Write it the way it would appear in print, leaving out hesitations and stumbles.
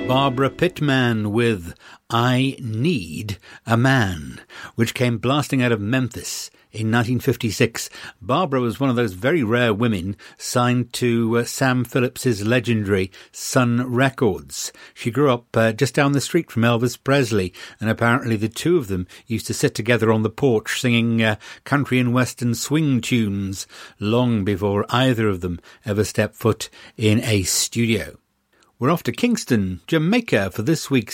Barbara Pittman with I Need a Man, which came blasting out of Memphis in 1956. Barbara was one of those very rare women signed to Sam Phillips's legendary Sun Records. She grew up just down the street from Elvis Presley, and apparently the two of them used to sit together on the porch singing country and western swing tunes long before either of them ever stepped foot in a studio. We're off to Kingston, Jamaica for this week's